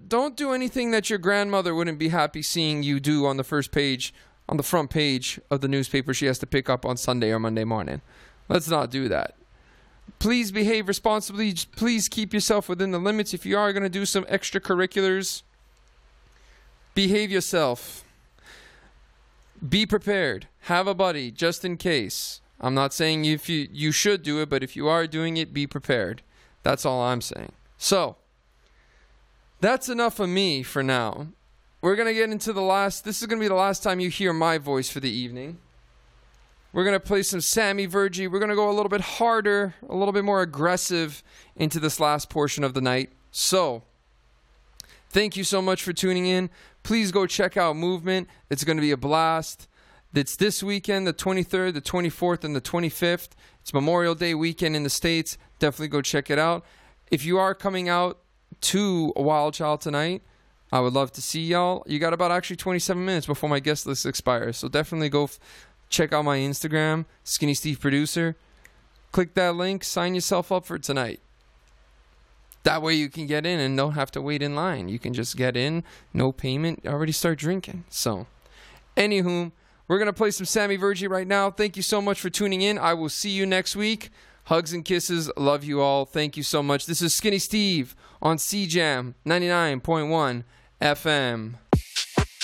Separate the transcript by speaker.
Speaker 1: don't do anything that your grandmother wouldn't be happy seeing you do on the front page of the newspaper she has to pick up on Sunday or Monday morning. Let's not do that. Please behave responsibly. Please keep yourself within the limits. If you are going to do some extracurriculars, behave yourself. Be prepared. Have a buddy just in case. I'm not saying if you should do it, but if you are doing it, be prepared. That's all I'm saying. So, that's enough of me for now. We're going to get into this is going to be the last time you hear my voice for the evening. We're going to play some Sammy Virgie. We're going to go a little bit harder, a little bit more aggressive into this last portion of the night. So, thank you so much for tuning in. Please go check out Movement. It's going to be a blast. It's this weekend, the 23rd, the 24th, and the 25th. It's Memorial Day weekend in the States. Definitely go check it out. If you are coming out to a Wild Child tonight, I would love to see y'all. You got about actually 27 minutes before my guest list expires. So definitely go check out my Instagram, Skinny Steve Producer. Click that link, sign yourself up for tonight. That way you can get in and don't have to wait in line. You can just get in, no payment, already start drinking. So, anywho, we're going to play some Sammy Virgie right now. Thank you so much for tuning in. I will see you next week. Hugs and kisses. Love you all. Thank you so much. This is Skinny Steve on CJAM 99.1 FM.